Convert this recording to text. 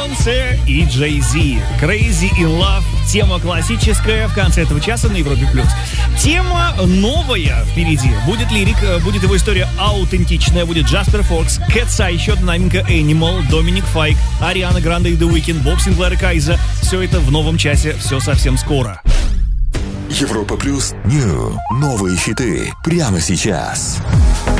Бейонсе и Джей Зи. Crazy in Love. Тема классическая в конце этого часа на Европе+. Тема новая впереди. Будет лирик, будет его история аутентичная. Будет Джаспер Фокс, Кэтса, еще одна новинка Animal, Доминик Файк, Ариана Гранде и The Weeknd, Боб Синклер и Кайза. Все это в новом часе, все совсем скоро. Европа Плюс. Новые хиты прямо сейчас.